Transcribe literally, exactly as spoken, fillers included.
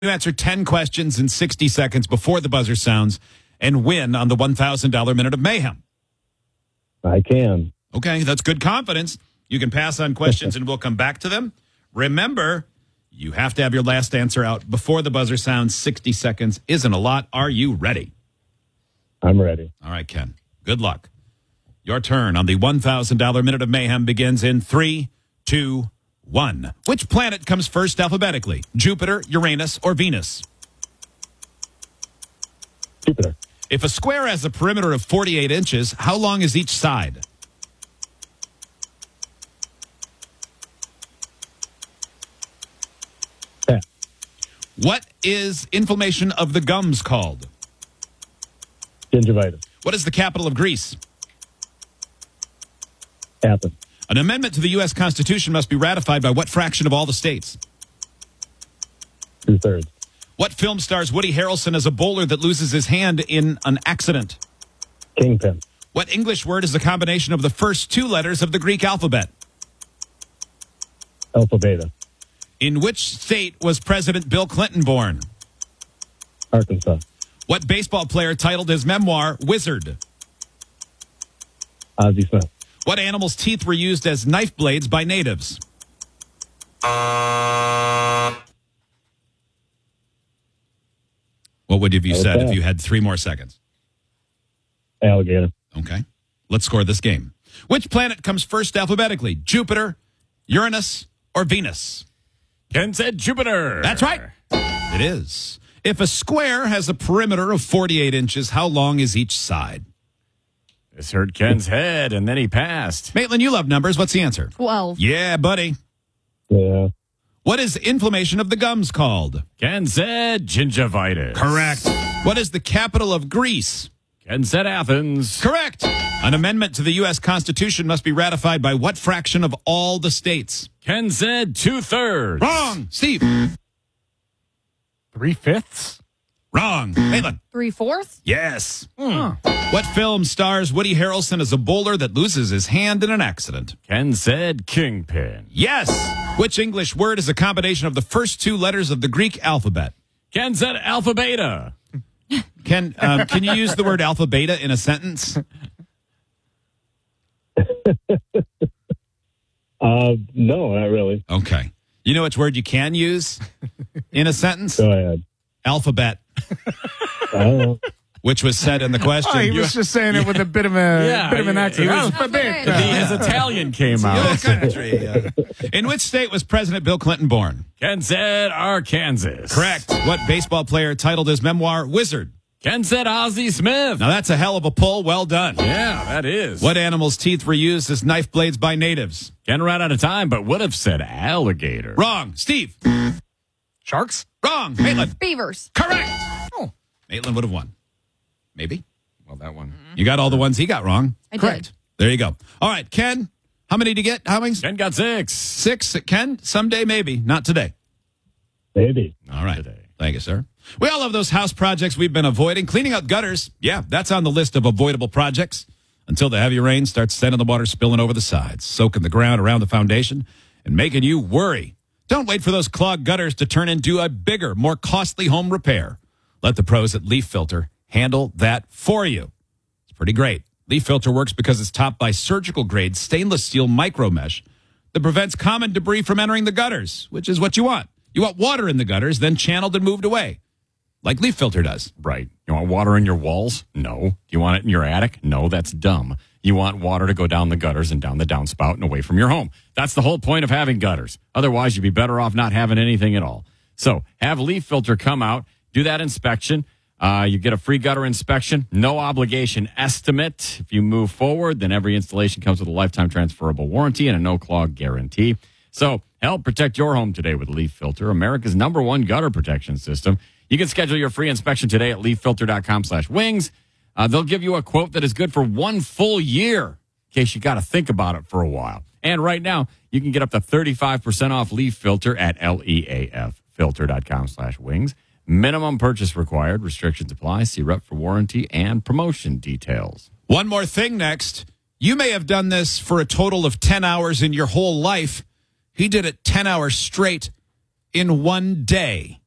You answer ten questions in sixty seconds before the buzzer sounds and win on the one thousand dollars Minute of Mayhem. I can. Okay, that's good confidence. You can pass on questions and we'll come back to them. Remember, you have to have your last answer out before the buzzer sounds. sixty seconds isn't a lot. Are you ready? I'm ready. All right, Ken. Good luck. Your turn on the one thousand dollars Minute of Mayhem begins in three, two, one. Which planet comes first alphabetically? Jupiter, Uranus, or Venus? Jupiter. If a square has a perimeter of forty-eight inches, how long is each side? Pass. What is inflammation of the gums called? Gingivitis. What is the capital of Greece? Athens. An amendment to the U S Constitution must be ratified by what fraction of all the states? Two-thirds. What film stars Woody Harrelson as a bowler that loses his hand in an accident? Kingpin. What English word is the combination of the first two letters of the Greek alphabet? Alpha Beta. In which state was President Bill Clinton born? Arkansas. What baseball player titled his memoir Wizard? Ozzie Smith. What animal's teeth were used as knife blades by natives? What would have you Okay. said if you had three more seconds? Alligator. Okay. Let's score this game. Which planet comes first alphabetically? Jupiter, Uranus, or Venus? Ken said Jupiter. That's right. It is. If a square has a perimeter of forty-eight inches, how long is each side? This hurt Ken's head, and then he passed. Maitland, you love numbers. What's the answer? twelve. Yeah, buddy. Yeah. What is inflammation of the gums called? Ken said gingivitis. Correct. What is the capital of Greece? Ken said Athens. Correct. An amendment to the U S Constitution must be ratified by what fraction of all the states? Ken said two-thirds. Wrong. Steve. Three-fifths? Wrong. Maitland. Three-fourths? Yes. Hmm. What film stars Woody Harrelson as a bowler that loses his hand in an accident? Ken said Kingpin. Yes. Which English word is a combination of the first two letters of the Greek alphabet? Ken said alpha beta. Can um, can you use the word alpha beta in a sentence? Uh, no, not really. Okay. You know which word you can use in a sentence? Go ahead. Alphabet, I don't know. which was said in the question. Oh, he was just saying it with a bit of a Yeah, bit of an he- accent. he was- Alphabet. The, His Italian came Your out. country. uh, in which state was President Bill Clinton born? Ken said Arkansas. Correct. What baseball player titled his memoir Wizard? Ken said Ozzie Smith. Now that's a hell of a pull. Well done. Yeah, that is. What animal's teeth were used as knife blades by natives? Ken ran out of time, but would have said alligator. Wrong. Steve. Sharks? Wrong. Maitland. Beavers. Correct. Oh. Maitland would have won. Maybe. Well, that one. You got all the ones he got wrong. I Correct. did. There you go. All right, Ken. How many did you get? How many? Ken got six. Six. Ken, someday maybe. Not today. Maybe. All right. Today. Thank you, sir. We all have those house projects we've been avoiding. Cleaning out gutters. Yeah, that's on the list of avoidable projects until the heavy rain starts sending the water spilling over the sides, soaking the ground around the foundation, and making you worry. Don't wait for those clogged gutters to turn into a bigger, more costly home repair. Let the pros at Leaf Filter handle that for you. It's pretty great. Leaf Filter works because it's topped by surgical-grade stainless steel micro mesh that prevents common debris from entering the gutters, which is what you want. You want water in the gutters, then channeled and moved away, like Leaf Filter does. Right. You want water in your walls? No. Do you want it in your attic? No, that's dumb. You want water to go down the gutters and down the downspout and away from your home. That's the whole point of having gutters. Otherwise, you'd be better off not having anything at all. So have Leaf Filter come out, do that inspection. Uh, you get a free gutter inspection, no obligation estimate. If you move forward, then every installation comes with a lifetime transferable warranty and a no-clog guarantee. So help protect your home today with Leaf Filter, America's number one gutter protection system. You can schedule your free inspection today at leaffilter.com slash wings. Uh, they'll give you a quote that is good for one full year in case you got to think about it for a while. And right now, you can get up to thirty-five percent off Leaf Filter at leaffilter.com slash wings. Minimum purchase required. Restrictions apply. See rep for warranty and promotion details. One more thing next. You may have done this for a total of ten hours in your whole life. He did it ten hours straight in one day.